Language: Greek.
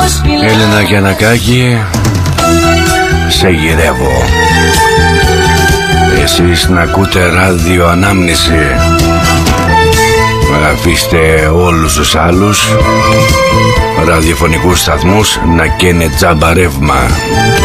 Έλενα Γιαννακάκη, σε γυρεύω. Εσείς να ακούτε ράδιο Ανάμνηση. Αφήστε όλους τους άλλους ραδιοφωνικούς σταθμούς να καίνε τζάμπα ρεύμα.